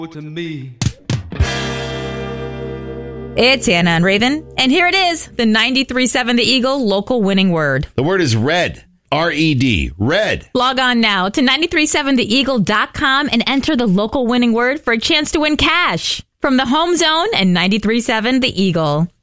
to me. It's Anna and Raven, and here it is, the 93.7 The Eagle local winning word. The word is red. R-E-D. Red. Log on now to 937theeagle.com and enter the local winning word for a chance to win cash from the home zone and 93.7 The Eagle.